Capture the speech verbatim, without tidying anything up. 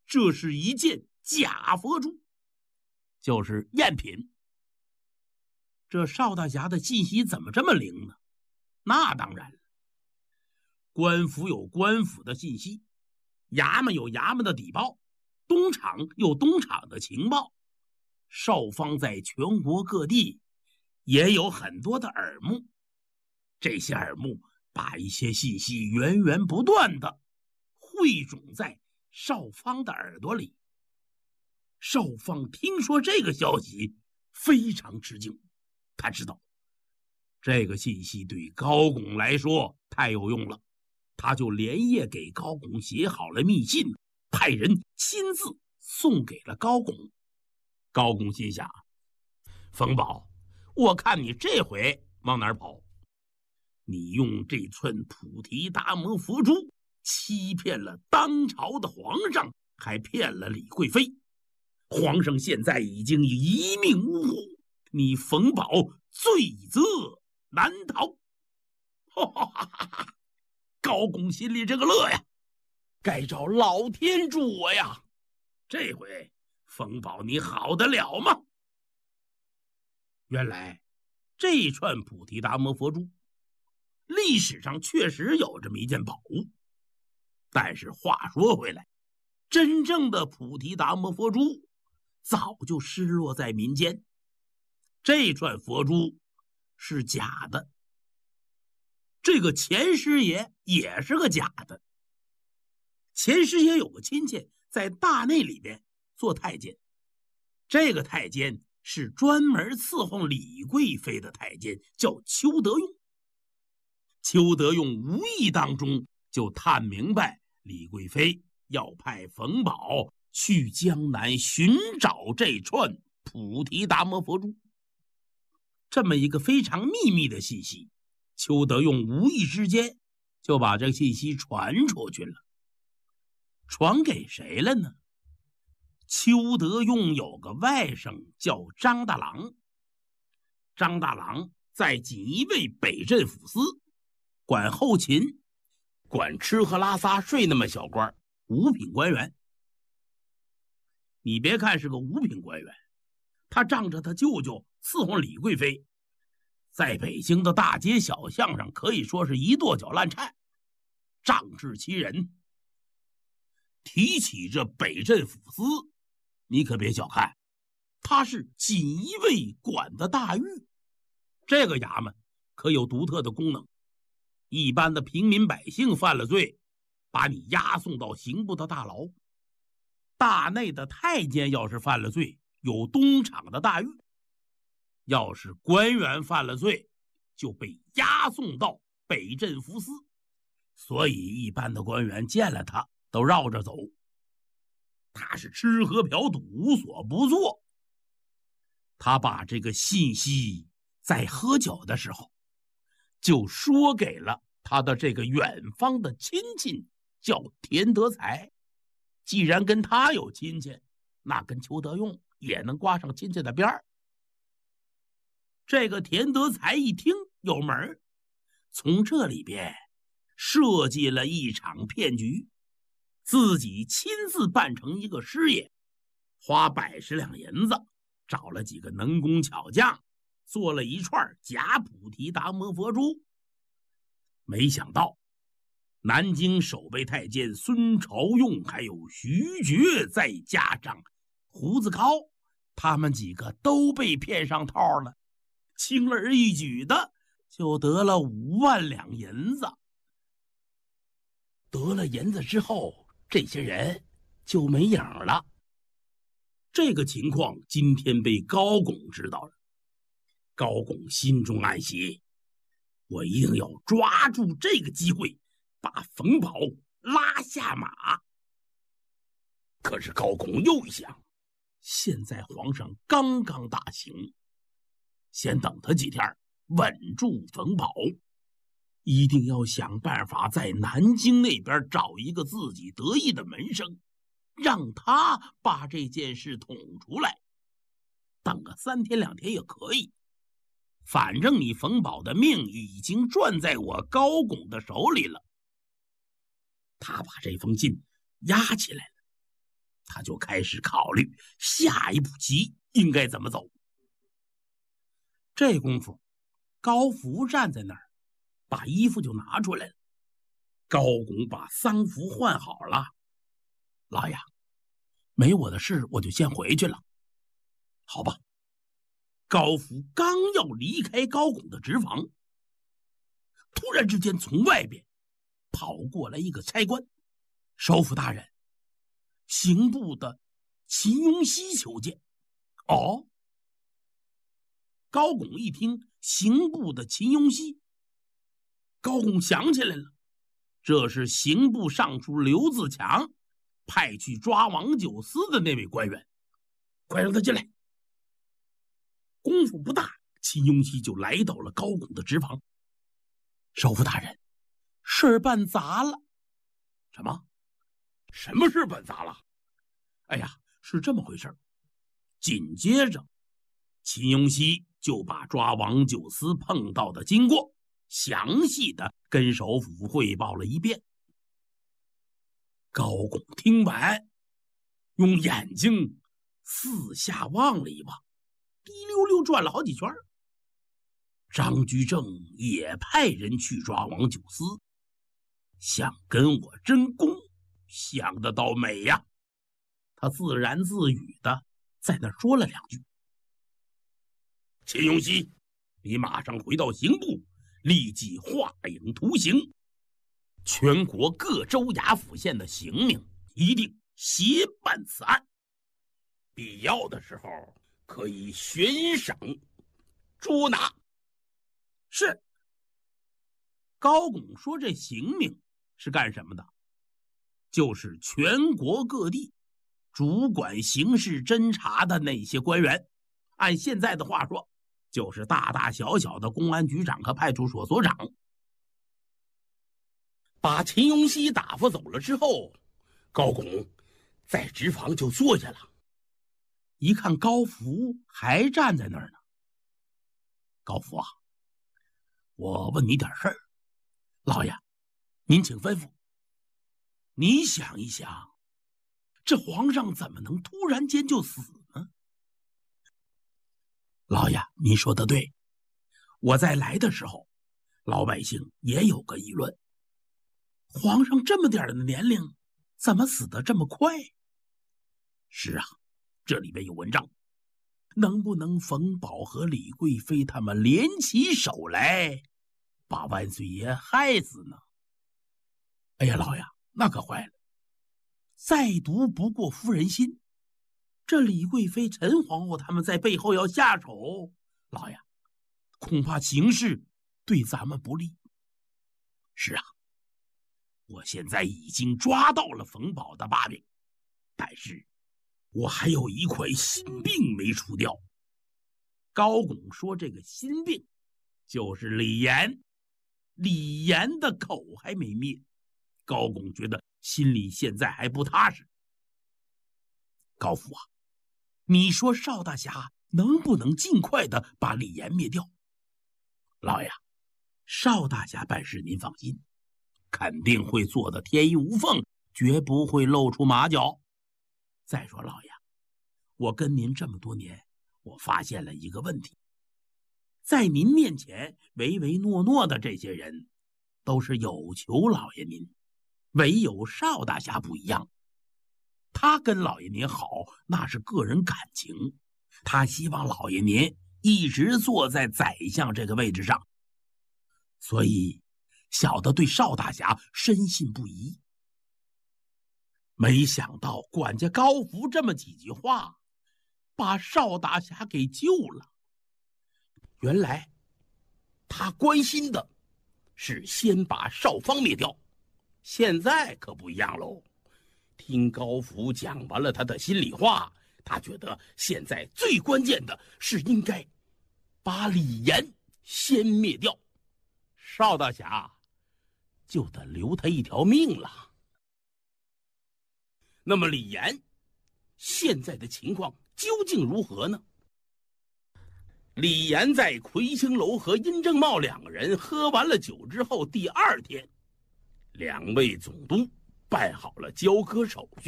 这是一件假佛珠，就是赝品。这邵大侠的信息怎么这么灵呢？那当然了，官府有官府的信息，衙门有衙门的底报，东厂有东厂的情报，邵方在全国各地也有很多的耳目，这些耳目把一些信息源源不断的汇总在邵方的耳朵里。邵方听说这个消息非常吃惊，他知道这个信息对高拱来说太有用了，他就连夜给高拱写好了密信，派人亲自送给了高拱。高拱心想，冯宝，我看你这回往哪儿跑？你用这寸菩提达摩佛珠欺骗了当朝的皇上，还骗了李贵妃，皇上现在已经一命呜呼，你冯宝罪责难逃。哈哈哈哈！高拱心里这个乐呀，该找老天助我呀！这回冯宝你好得了吗？原来这串菩提达摩佛珠历史上确实有这么一件宝物，但是话说回来，真正的菩提达摩佛珠早就失落在民间，这串佛珠是假的，这个钱师爷也是个假的。钱师爷有个亲戚在大内里边做太监，这个太监是专门伺候李贵妃的太监，叫邱德用。邱德用无意当中就探明白李贵妃要派冯宝去江南寻找这串菩提达摩佛珠，这么一个非常秘密的信息，邱德用无意之间就把这个信息传出去了。传给谁了呢？邱德用有个外甥叫张大郎，张大郎在锦衣卫北镇抚司，管后勤，管吃喝拉撒睡那么小官，五品官员。你别看是个五品官员，他仗着他舅舅伺候李贵妃，在北京的大街小巷上可以说是一跺脚烂颤，仗势欺人。提起这北镇抚司，你可别小看，他是锦衣卫管的大狱，这个衙门可有独特的功能。一般的平民百姓犯了罪，把你押送到刑部的大牢；大内的太监要是犯了罪，有东厂的大狱；要是官员犯了罪，就被押送到北镇抚司。所以一般的官员见了他都绕着走，他是吃喝嫖赌无所不做。他把这个信息在喝酒的时候就说给了他的这个远方的亲戚，叫田德才。既然跟他有亲戚，那跟邱德用也能挂上亲戚的边儿。这个田德才一听有门，从这里边设计了一场骗局，自己亲自扮成一个师爷，花百十两银子找了几个能工巧匠，做了一串假菩提达摩佛珠。没想到南京守备太监孙朝用还有徐觉，再加上胡子高，他们几个都被骗上套了，轻而易举的就得了五万两银子。得了银子之后，这些人就没影了。这个情况今天被高拱知道了，高拱心中暗喜，我一定要抓住这个机会，把冯宝拉下马。可是高拱又一想，现在皇上刚刚大刑，先等他几天，稳住冯宝，一定要想办法在南京那边找一个自己得意的门生，让他把这件事捅出来。等个三天两天也可以，反正你冯宝的命已经攥在我高拱的手里了。他把这封信压起来了， 他就开始考虑下一步棋应该怎么走。这功夫，高福站在那儿，把衣服就拿出来了。高拱把丧服换好了，老爷，没我的事，我就先回去了。好吧。高福刚要离开高拱的职房，突然之间从外边跑过来一个差官，首府大人，刑部的秦庸熙求见。哦，高拱一听刑部的秦庸熙，高拱想起来了，这是刑部尚书刘自强派去抓王九思的那位官员，快让他进来。功夫不大，秦庸熙就来到了高拱的职房。首府大人，事儿办砸了。什么？什么事办砸了？哎呀，是这么回事。紧接着，秦庸熙就把抓王九思碰到的经过详细的跟首府汇报了一遍。高拱听完，用眼睛四下望了一望，滴溜溜转了好几圈。张居正也派人去抓王九思，想跟我争功，想得倒美呀！他自言自语的在那说了两句。秦庸熙，你马上回到刑部，立即画影图形，全国各州衙府县的刑名一定协办此案，必要的时候可以悬赏捉拿。是。高拱说这刑名是干什么的？就是全国各地主管刑事侦查的那些官员，按现在的话说，就是大大小小的公安局长和派出所所长。把秦庸熙打发走了之后，高拱在职房就坐下了。一看高福还站在那儿呢。高福啊，我问你点事儿。老爷，您请吩咐。你想一想，这皇上怎么能突然间就死呢？老爷，您说的对。我在来的时候，老百姓也有个议论，皇上这么点的年龄，怎么死得这么快？是啊，这里边有文章，能不能冯保和李贵妃他们联起手来，把万岁爷害死呢？哎呀，老爷，那可坏了！再毒不过夫人心，这李贵妃、陈皇后他们在背后要下手，老爷，恐怕形势对咱们不利。是啊，我现在已经抓到了冯保的把柄，但是我还有一块心病没除掉。高拱说这个心病就是李严，李严的口还没灭。高拱觉得心里现在还不踏实。高福啊，你说邵大侠能不能尽快的把李严灭掉？老爷，邵大侠办事您放心，肯定会做得天衣无缝，绝不会露出马脚。再说老爷，我跟您这么多年，我发现了一个问题，在您面前唯唯诺诺的这些人都是有求老爷您，唯有邵大侠不一样，他跟老爷您好那是个人感情，他希望老爷您一直坐在宰相这个位置上，所以小的对邵大侠深信不疑。没想到管家高福这么几句话，把邵大侠给救了。原来他关心的是先把邵方灭掉，现在可不一样喽。听高福讲完了他的心里话，他觉得现在最关键的是应该把李严先灭掉，邵大侠就得留他一条命了。那么李严现在的情况究竟如何呢？李严在魁星楼和殷正茂两个人喝完了酒之后，第二天，两位总督办好了交割手续。